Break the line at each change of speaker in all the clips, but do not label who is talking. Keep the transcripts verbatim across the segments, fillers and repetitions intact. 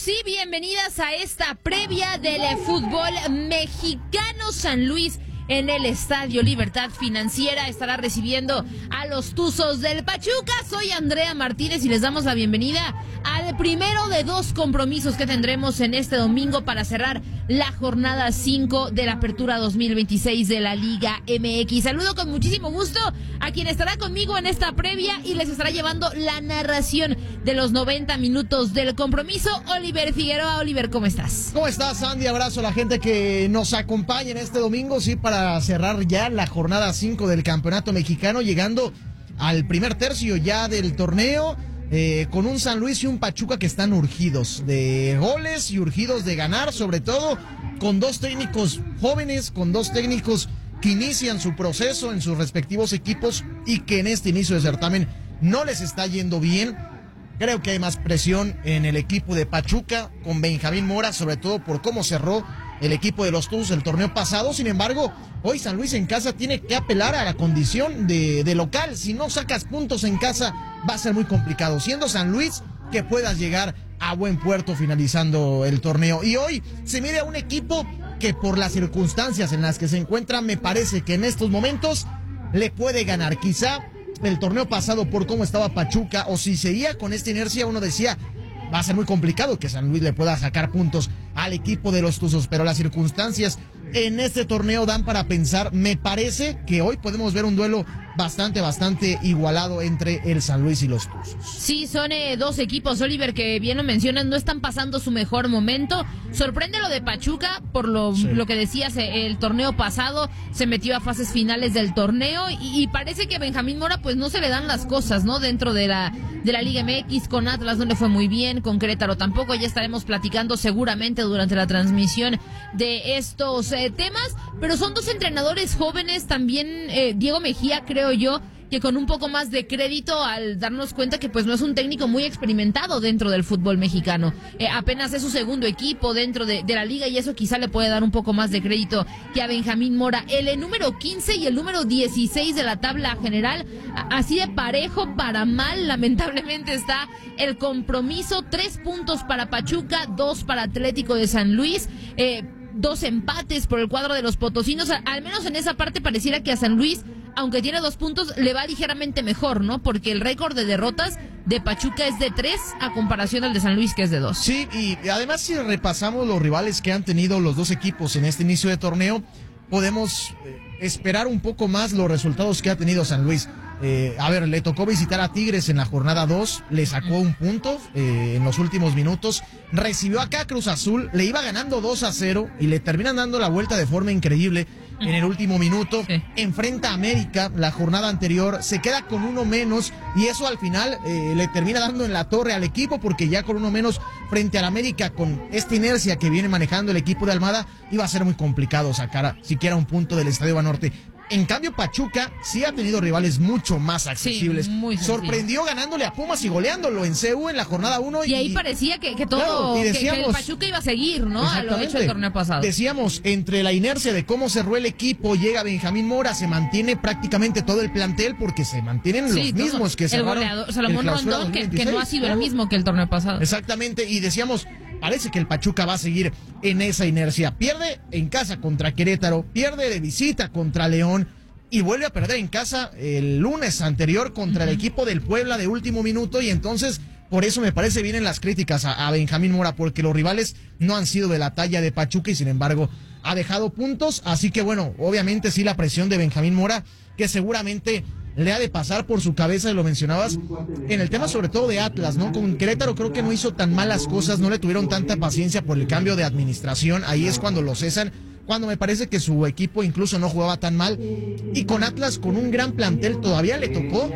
y bienvenidas a esta previa del fútbol mexicano. San Luis en el Estadio Libertad Financiera estará recibiendo a los Tuzos del Pachuca. Soy Andrea Martínez y les damos la bienvenida al primero de dos compromisos que tendremos en este domingo para cerrar la jornada cinco de la Apertura dos mil veintiséis de la Liga M X. Saludo con muchísimo gusto a quien estará conmigo en esta previa y les estará llevando la narración de los noventa minutos del compromiso. Oliver Figueroa. Oliver, ¿cómo estás?
¿Cómo estás, Andy? Abrazo a la gente que nos acompaña en este domingo, sí, para cerrar ya la jornada cinco del Campeonato Mexicano, llegando al primer tercio ya del torneo, eh, con un San Luis y un Pachuca que están urgidos de goles y urgidos de ganar, sobre todo con dos técnicos jóvenes, con dos técnicos que inician su proceso en sus respectivos equipos y que en este inicio de certamen no les está yendo bien. Creo que hay más presión en el equipo de Pachuca con Benjamín Mora, sobre todo por cómo cerró el equipo de los Tuzos el torneo pasado. Sin embargo, hoy San Luis en casa tiene que apelar a la condición de, de local. Si no sacas puntos en casa, va a ser muy complicado, siendo San Luis, que puedas llegar a buen puerto finalizando el torneo. Y hoy se mide a un equipo que, por las circunstancias en las que se encuentra, me parece que en estos momentos le puede ganar. Quizá el torneo pasado, por cómo estaba Pachuca, o si seguía con esta inercia, uno decía, va a ser muy complicado que San Luis le pueda sacar puntos al equipo de los Tuzos, pero las circunstancias en este torneo dan para pensar. Me parece que hoy podemos ver un duelo bastante, bastante igualado entre el San Luis y los Tuzos.
Sí, son eh, dos equipos, Oliver, que bien lo mencionan, no están pasando su mejor momento. Sorprende lo de Pachuca, por lo, sí. lo que decías, eh, el torneo pasado se metió a fases finales del torneo y, y parece que a Benjamín Mora pues no se le dan las cosas, ¿no? Dentro de la, de la Liga M X, con Atlas no le fue muy bien, con Querétaro tampoco. Ya estaremos platicando seguramente durante la transmisión de estos eh, temas, pero son dos entrenadores jóvenes también, eh, Diego Mejía, creo yo, que con un poco más de crédito al darnos cuenta que pues no es un técnico muy experimentado dentro del fútbol mexicano, eh, apenas es su segundo equipo dentro de, de la liga y eso quizá le puede dar un poco más de crédito que a Benjamín Mora. El, el número quince y el número dieciséis de la tabla general, a, así de parejo para mal, lamentablemente está el compromiso. Tres puntos para Pachuca, dos para Atlético de San Luis, eh, dos empates por el cuadro de los potosinos. Al menos en esa parte pareciera que a San Luis, aunque tiene dos puntos, le va ligeramente mejor, ¿no? Porque el récord de derrotas de Pachuca es de tres a comparación al de San Luis, que es de dos.
Sí, y además si repasamos los rivales que han tenido los dos equipos en este inicio de torneo, podemos esperar un poco más los resultados que ha tenido San Luis. Eh, a ver, le tocó visitar a Tigres en la jornada dos, le sacó un punto eh, en los últimos minutos, recibió acá a Cruz Azul, le iba ganando dos a cero y le terminan dando la vuelta de forma increíble en el último minuto. Sí. Enfrenta a América la jornada anterior, se queda con uno menos y eso al final eh, le termina dando en la torre al equipo, porque ya con uno menos frente al América, con esta inercia que viene manejando el equipo de Almada, iba a ser muy complicado sacar a, siquiera un punto del Estadio Banorte. En cambio, Pachuca sí ha tenido rivales mucho más accesibles. Sí, muy sorprendió ganándole a Pumas y goleándolo en C U en la jornada uno.
Y, y ahí parecía que, que todo, claro, decíamos, que, que el Pachuca iba a seguir, ¿no? A lo hecho el torneo pasado.
Decíamos, entre la inercia de cómo cerró el equipo, llega Benjamín Mora, se mantiene prácticamente todo el plantel, porque se mantienen sí, los todo. mismos que se
goleador Salomón Rondón, que, que no ha sido el mismo que el torneo pasado.
Exactamente, y decíamos, parece que el Pachuca va a seguir en esa inercia. Pierde en casa contra Querétaro, pierde de visita contra León y vuelve a perder en casa el lunes anterior contra uh-huh. el equipo del Puebla de último minuto. Y entonces, por eso me parece vienen las críticas a, a Benjamín Mora, porque los rivales no han sido de la talla de Pachuca y sin embargo ha dejado puntos. Así que bueno, obviamente sí, la presión de Benjamín Mora, que seguramente le ha de pasar por su cabeza, y lo mencionabas, en el tema sobre todo de Atlas, ¿no? Con Querétaro creo que no hizo tan malas cosas, no le tuvieron tanta paciencia por el cambio de administración, ahí es cuando lo cesan, cuando me parece que su equipo incluso no jugaba tan mal, y con Atlas, con un gran plantel, todavía le tocó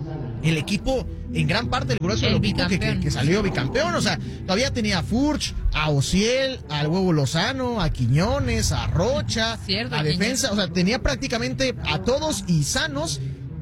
el equipo, en gran parte el grueso del equipo que, que, que salió bicampeón. O sea, todavía tenía a Furch, a Ociel, al Huevo Lozano, a Quiñones, a Rocha, Cierto, a Defensa, Quiñones. O sea, tenía prácticamente a todos y sanos.